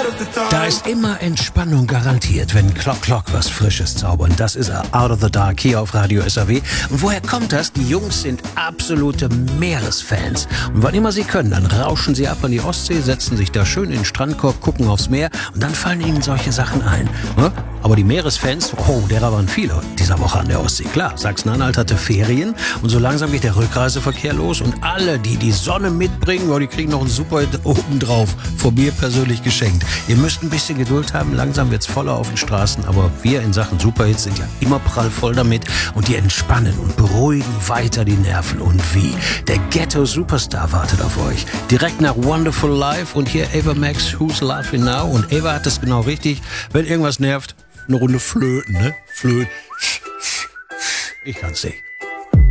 Da ist immer Entspannung garantiert, wenn Clock was Frisches zaubern. Das ist Out of the Dark hier auf Radio SAW. Und woher kommt das? Die Jungs sind absolute Meeresfans. Und wann immer sie können, dann rauschen sie ab an die Ostsee, setzen sich da schön in den Strandkorb, gucken aufs Meer und dann fallen ihnen solche Sachen ein. Aber die Meeresfans, derer waren viele dieser Woche an der Ostsee. Klar, Sachsen-Anhalt hatte Ferien und so langsam geht der Rückreiseverkehr los und alle, die die Sonne mitbringen, die kriegen noch einen Superhit obendrauf. Von mir persönlich geschenkt. Ihr müsst ein bisschen Geduld haben, langsam wird's voller auf den Straßen, aber wir in Sachen Superhits sind ja immer prallvoll damit und die entspannen und beruhigen weiter die Nerven. Und wie? Der Ghetto Superstar wartet auf euch. Direkt nach Wonderful Life und hier Ava Max, Who's Laughing Now? Und Ava hat es genau richtig. Wenn irgendwas nervt, eine Runde flöten, ne? Flöten. Ich kann's nicht.